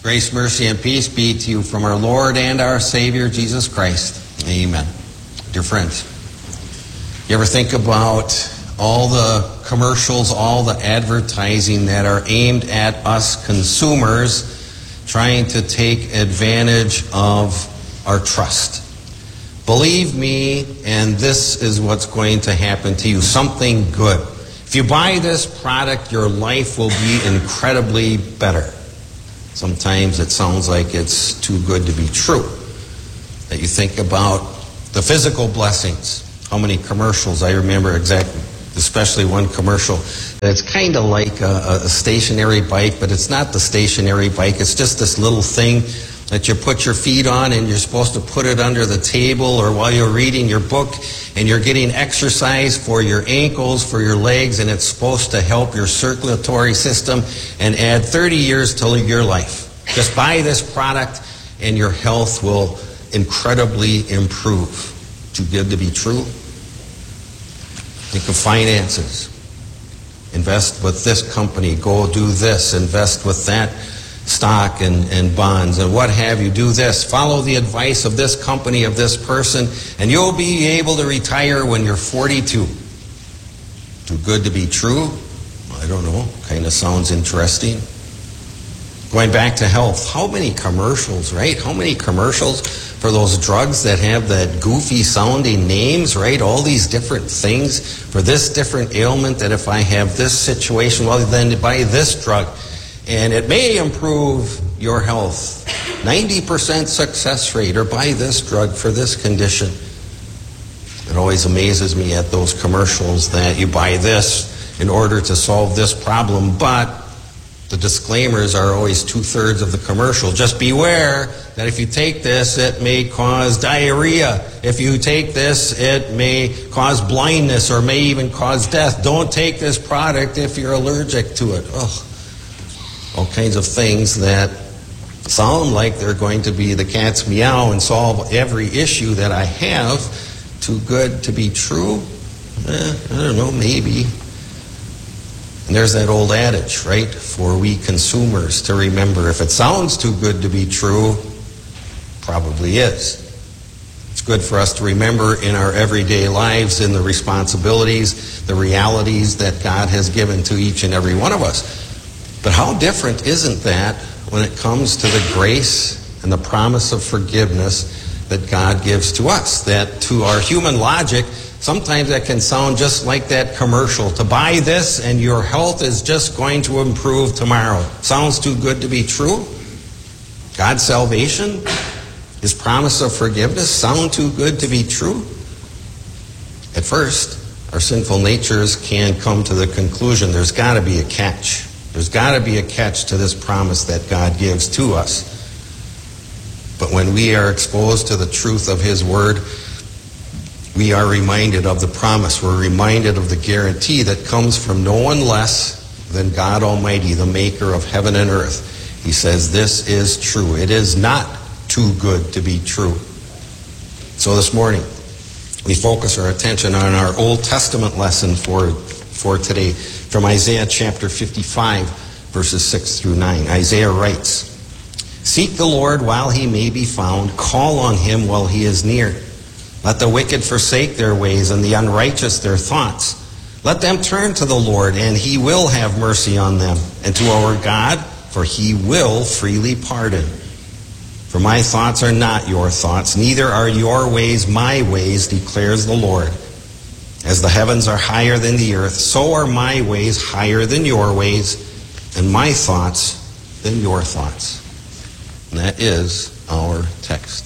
Grace, mercy, and peace be to you from our Lord and our Savior, Jesus Christ. Amen. Dear friends, you ever think about all the commercials, all the advertising that are aimed at us consumers, trying to take advantage of our trust? Believe me, and this is what's going to happen to you, something good. If you buy this product, your life will be incredibly better. Sometimes it sounds like it's too good to be true. That you think about the physical blessings. How many commercials, I remember exactly, especially one commercial. It's kind of like a stationary bike, but it's not the stationary bike. It's just this little thing that you put your feet on, and you're supposed to put it under the table or while you're reading your book, and you're getting exercise for your ankles, for your legs, and it's supposed to help your circulatory system and add 30 years to your life. Just buy this product and your health will incredibly improve. Too good to be true? Think of finances. Invest with this company. Go do this. Invest with that stock and bonds and what have you. Do this. Follow the advice of this company, of this person, and you'll be able to retire when you're 42. Too good to be true? I don't know. Kind of sounds interesting. Going back to health, how many commercials, right? How many commercials for those drugs that have that goofy sounding names, right? All these different things for this different ailment, that if I have this situation, well, then buy this drug. And it may improve your health. 90% success rate, or buy this drug for this condition. It always amazes me at those commercials that you buy this in order to solve this problem, but the disclaimers are always 2/3 of the commercial. Just beware that if you take this, it may cause diarrhea. If you take this, it may cause blindness or may even cause death. Don't take this product if you're allergic to it. Ugh. All kinds of things that sound like they're going to be the cat's meow and solve every issue that I have. Too good to be true? I don't know, maybe. And there's that old adage, right, for we consumers to remember. If it sounds too good to be true, probably is. It's good for us to remember in our everyday lives, in the responsibilities, the realities that God has given to each and every one of us. But how different isn't that when it comes to the grace and the promise of forgiveness that God gives to us? That to our human logic, sometimes that can sound just like that commercial. To buy this and your health is just going to improve tomorrow. Sounds too good to be true? God's salvation, His promise of forgiveness, sound too good to be true? At first, our sinful natures can come to the conclusion there's got to be a catch. There's got to be a catch to this promise that God gives to us. But when we are exposed to the truth of His Word, we are reminded of the promise. We're reminded of the guarantee that comes from no one less than God Almighty, the maker of heaven and earth. He says, this is true. It is not too good to be true. So this morning, we focus our attention on our Old Testament lesson for today, from Isaiah chapter 55, verses 6 through 9. Isaiah writes, "Seek the Lord while He may be found. Call on Him while He is near. Let the wicked forsake their ways and the unrighteous their thoughts. Let them turn to the Lord, and He will have mercy on them, and to our God, for He will freely pardon. For my thoughts are not your thoughts, neither are your ways my ways, declares the Lord. As the heavens are higher than the earth, so are my ways higher than your ways, and my thoughts than your thoughts." And that is our text.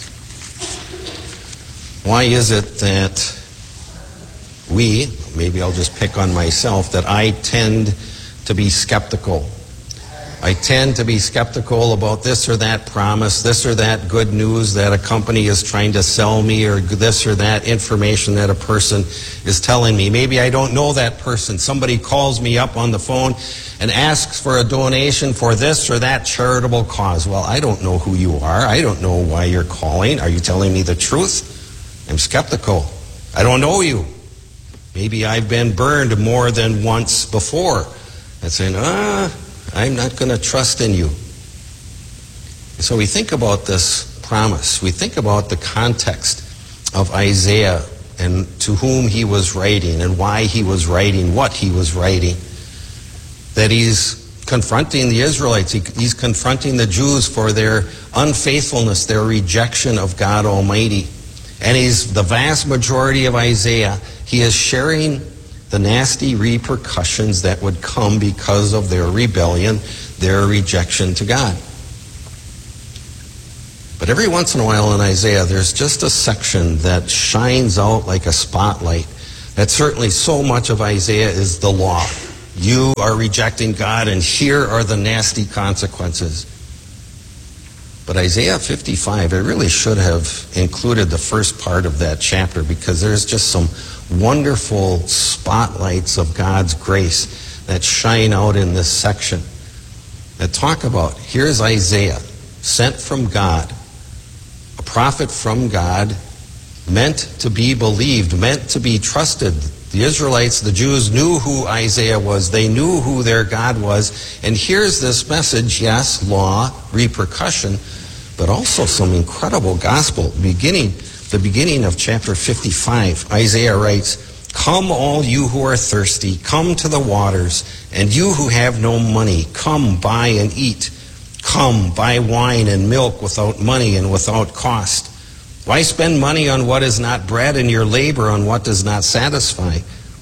Why is it that maybe I'll just pick on myself, that I tend to be skeptical? I tend to be skeptical about this or that promise, this or that good news that a company is trying to sell me, or this or that information that a person is telling me. Maybe I don't know that person. Somebody calls me up on the phone and asks for a donation for this or that charitable cause. Well, I don't know who you are. I don't know why you're calling. Are you telling me the truth? I'm skeptical. I don't know you. Maybe I've been burned more than once before. And saying, I'm not going to trust in you. So we think about this promise. We think about the context of Isaiah and to whom he was writing and why he was writing, what he was writing. That he's confronting the Israelites. He's confronting the Jews for their unfaithfulness, their rejection of God Almighty. And the vast majority of Isaiah, he is sharing the nasty repercussions that would come because of their rebellion, their rejection to God. But every once in a while in Isaiah, there's just a section that shines out like a spotlight. That certainly so much of Isaiah is the law. You are rejecting God, and here are the nasty consequences. But Isaiah 55, it really should have included the first part of that chapter, because there's just some wonderful spotlights of God's grace that shine out in this section. That talk about, here's Isaiah, sent from God, a prophet from God, meant to be believed, meant to be trusted. The Israelites, the Jews, knew who Isaiah was. They knew who their God was. And here's this message, yes, law, repercussion, but also some incredible gospel. The beginning of chapter 55, Isaiah writes, "Come, all you who are thirsty, come to the waters, and you who have no money, come buy and eat. Come, buy wine and milk without money and without cost. Why spend money on what is not bread and your labor on what does not satisfy?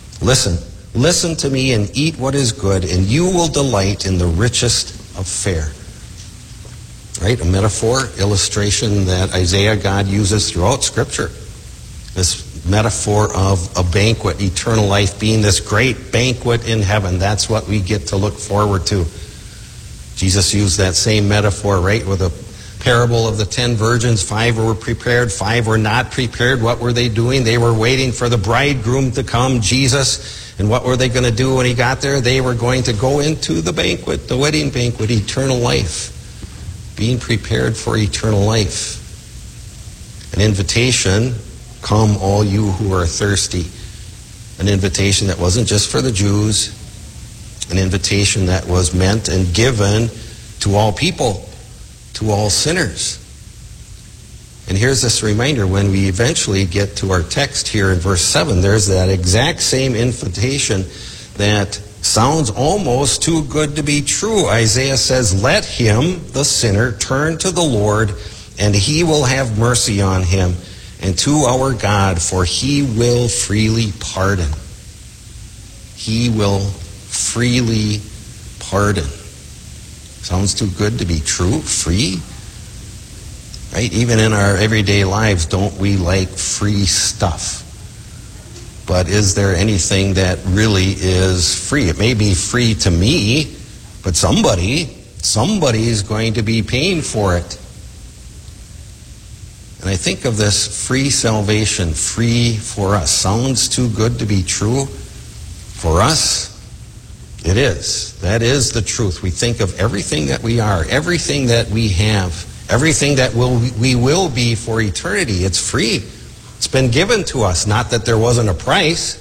Listen to me and eat what is good, and you will delight in the richest of fare." Right? A metaphor, illustration that Isaiah, God uses throughout Scripture. This metaphor of a banquet, eternal life being this great banquet in heaven. That's what we get to look forward to. Jesus used that same metaphor, right, with a parable of the 10 virgins. 5 were prepared, 5 were not prepared. What were they doing? They were waiting for the bridegroom to come, Jesus. And what were they going to do when he got there? They were going to go into the banquet, the wedding banquet, eternal life. Being prepared for eternal life. An invitation, come all you who are thirsty. An invitation that wasn't just for the Jews. An invitation that was meant and given to all people, to all sinners. And here's this reminder, when we eventually get to our text here in verse 7, there's that exact same invitation that sounds almost too good to be true. Isaiah says, "Let him, the sinner, turn to the Lord, and he will have mercy on him, and to our God, for he will freely pardon." He will freely pardon. Sounds too good to be true. Free? Right? Even in our everyday lives, don't we like free stuff? But is there anything that really is free? It may be free to me, but somebody is going to be paying for it. And I think of this free salvation, free for us. Sounds too good to be true. For us, it is. That is the truth. We think of everything that we are, everything that we have, everything that we will be for eternity. It's free. It's been given to us. Not that there wasn't a price.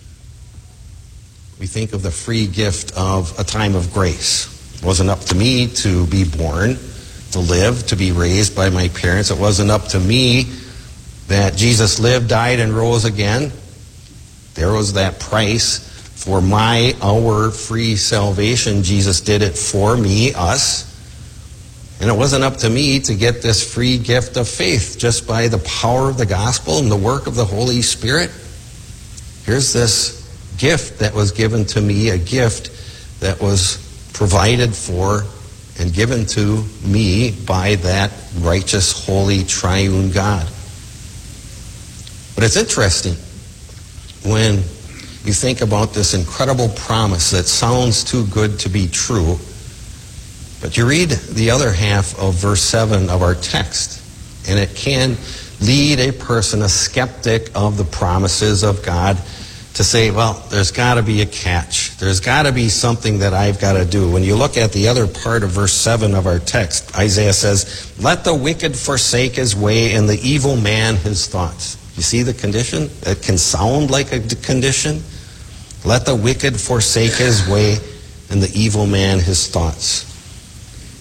We think of the free gift of a time of grace. It wasn't up to me to be born, to live, to be raised by my parents. It wasn't up to me that Jesus lived, died, and rose again. There was that price for our free salvation. Jesus did it for me, us. And it wasn't up to me to get this free gift of faith just by the power of the gospel and the work of the Holy Spirit. Here's this gift that was given to me, a gift that was provided for and given to me by that righteous, holy, triune God. But it's interesting when you think about this incredible promise that sounds too good to be true. But you read the other half of verse 7 of our text, and it can lead a person, a skeptic of the promises of God, to say, well, there's got to be a catch. There's got to be something that I've got to do. When you look at the other part of verse 7 of our text, Isaiah says, "Let the wicked forsake his way and the evil man his thoughts." You see the condition? It can sound like a condition. Let the wicked forsake his way and the evil man his thoughts.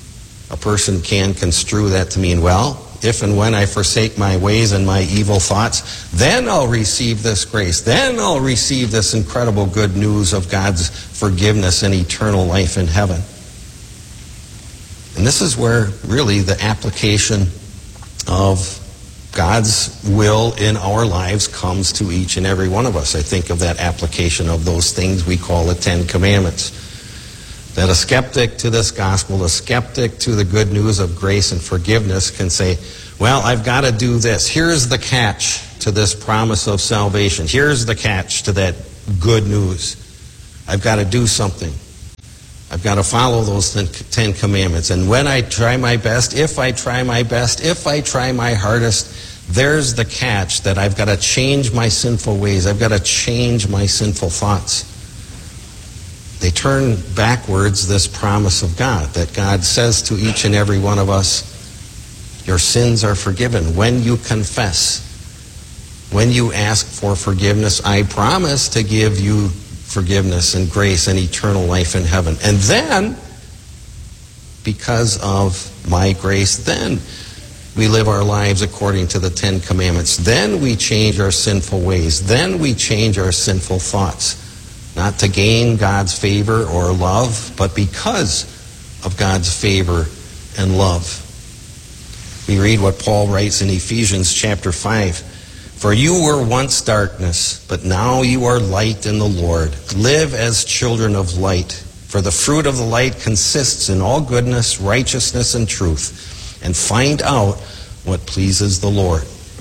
A person can construe that to mean, well, if and when I forsake my ways and my evil thoughts, then I'll receive this grace. Then I'll receive this incredible good news of God's forgiveness and eternal life in heaven. And this is where really the application of God's will in our lives comes to each and every one of us. I think of that application of those things we call the Ten Commandments. That a skeptic to this gospel, a skeptic to the good news of grace and forgiveness can say, well, I've got to do this. Here's the catch to this promise of salvation. Here's the catch to that good news. I've got to do something. I've got to follow those 10 commandments. And when I try my best, if I try my best, if I try my hardest, there's the catch that I've got to change my sinful ways. I've got to change my sinful thoughts. They turn backwards this promise of God, that God says to each and every one of us, your sins are forgiven. When you confess, when you ask for forgiveness, I promise to give you forgiveness and grace and eternal life in heaven. And then, because of my grace, then we live our lives according to the 10 Commandments. Then we change our sinful ways. Then we change our sinful thoughts. Not to gain God's favor or love, but because of God's favor and love. We read what Paul writes in Ephesians chapter 5. For you were once darkness, but now you are light in the Lord. Live as children of light. For the fruit of the light consists in all goodness, righteousness, and truth. And find out what pleases the Lord.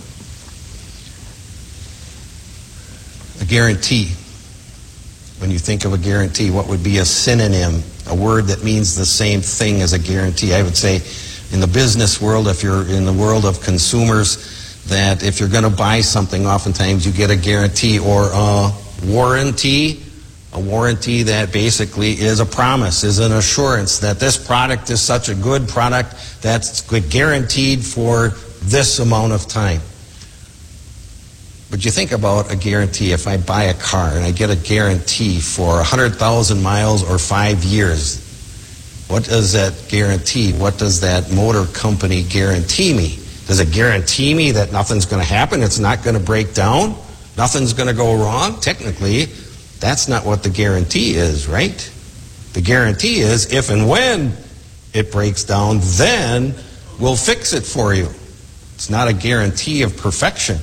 A guarantee. When you think of a guarantee, what would be a synonym? A word that means the same thing as a guarantee. I would say in the business world, if you're in the world of consumers, that if you're going to buy something, oftentimes you get a guarantee or a warranty. A warranty that basically is a promise, is an assurance that this product is such a good product that's guaranteed for this amount of time. But you think about a guarantee. If I buy a car and I get a guarantee for 100,000 miles or 5 years, what does that guarantee? What does that motor company guarantee me? Does it guarantee me that nothing's going to happen? It's not going to break down? Nothing's going to go wrong? Technically, that's not what the guarantee is, right? The guarantee is if and when it breaks down, then we'll fix it for you. It's not a guarantee of perfection.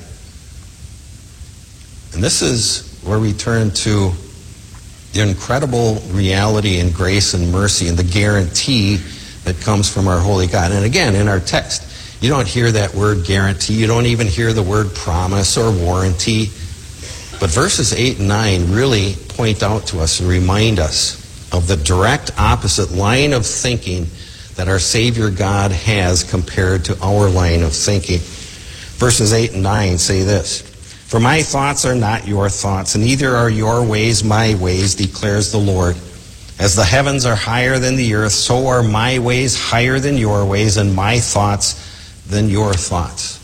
And this is where we turn to the incredible reality and grace and mercy and the guarantee that comes from our holy God. And again, in our text, you don't hear that word guarantee. You don't even hear the word promise or warranty. But verses 8 and 9 really point out to us and remind us of the direct opposite line of thinking that our Savior God has compared to our line of thinking. Verses 8 and 9 say this. For my thoughts are not your thoughts, and neither are your ways my ways, declares the Lord. As the heavens are higher than the earth, so are my ways higher than your ways, and my thoughts than your thoughts.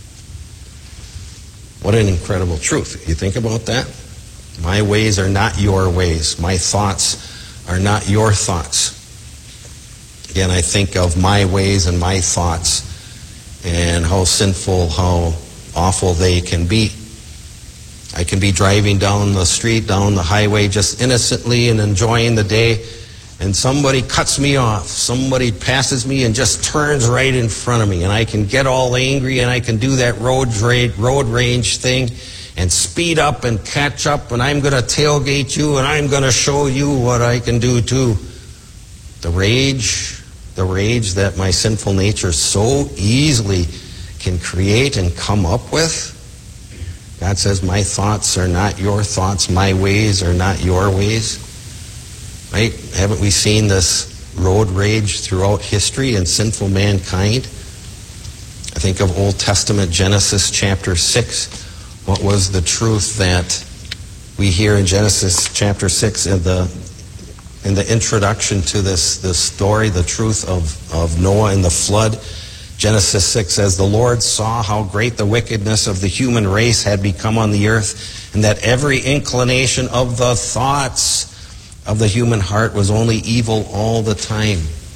What an incredible truth. You think about that? My ways are not your ways. My thoughts are not your thoughts. Again, I think of my ways and my thoughts and how sinful, how awful they can be. I can be driving down the street, down the highway, just innocently and enjoying the day, and somebody cuts me off. Somebody passes me and just turns right in front of me, and I can get all angry, and I can do that road rage thing and speed up and catch up, and I'm going to tailgate you, and I'm going to show you what I can do too. The rage that my sinful nature so easily can create and come up with. God says, my thoughts are not your thoughts. My ways are not your ways. Right? Haven't we seen this road rage throughout history and sinful mankind? I think of Old Testament Genesis chapter 6. What was the truth that we hear in Genesis chapter 6 in the introduction to this story, the truth of Noah and the flood? Genesis 6 says, the Lord saw how great the wickedness of the human race had become on the earth, and that every inclination of the thoughts of the human heart was only evil all the time.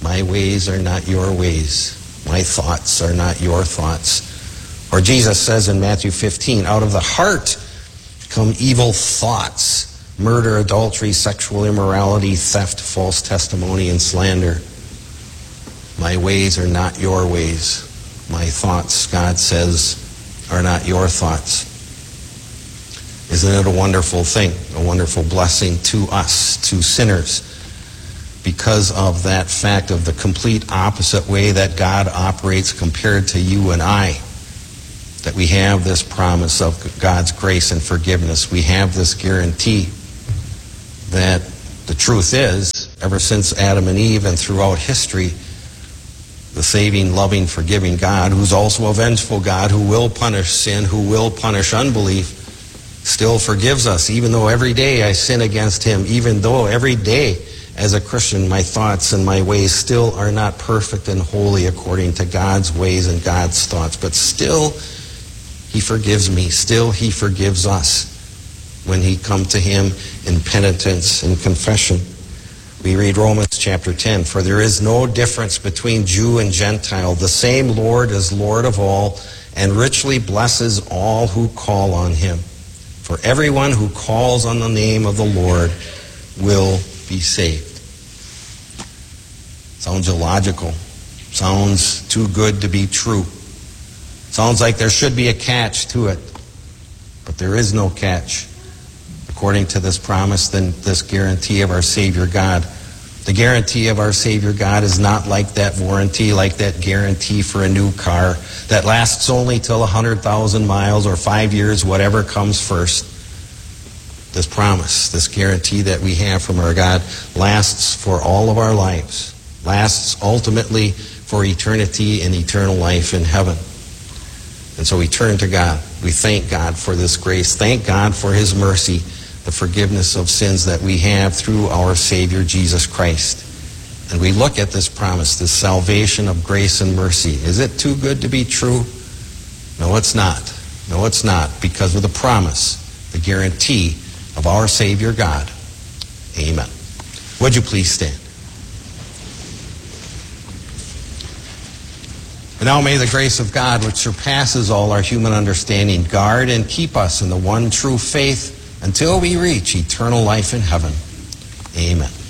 My ways are not your ways. My thoughts are not your thoughts. Or Jesus says in Matthew 15, out of the heart come evil thoughts, murder, adultery, sexual immorality, theft, false testimony, and slander. My ways are not your ways. My thoughts, God says, are not your thoughts. Isn't it a wonderful thing, a wonderful blessing to us, to sinners, because of that fact of the complete opposite way that God operates compared to you and I, that we have this promise of God's grace and forgiveness. We have this guarantee that the truth is, ever since Adam and Eve and throughout history, the saving, loving, forgiving God, who's also a vengeful God, who will punish sin, who will punish unbelief, still forgives us, even though every day I sin against him, even though every day as a Christian my thoughts and my ways still are not perfect and holy according to God's ways and God's thoughts. But still, he forgives me. Still, he forgives us when we come to him in penitence and confession. We read Romans chapter 10, for there is no difference between Jew and Gentile. The same Lord is Lord of all and richly blesses all who call on him. For everyone who calls on the name of the Lord will be saved. Sounds illogical. Sounds too good to be true. Sounds like there should be a catch to it. But there is no catch, according to this promise and this guarantee of our Savior God. The guarantee of our Savior God is not like that warranty, like that guarantee for a new car that lasts only till 100,000 miles or 5 years, whatever comes first. This promise, this guarantee that we have from our God lasts for all of our lives, lasts ultimately for eternity and eternal life in heaven. And so we turn to God. We thank God for this grace. Thank God for his mercy, the forgiveness of sins that we have through our Savior Jesus Christ. And we look at this promise, this salvation of grace and mercy. Is it too good to be true? No, it's not. No, it's not, because of the promise, the guarantee of our Savior God. Amen. Would you please stand? And now may the grace of God, which surpasses all our human understanding, guard and keep us in the one true faith until we reach eternal life in heaven. Amen.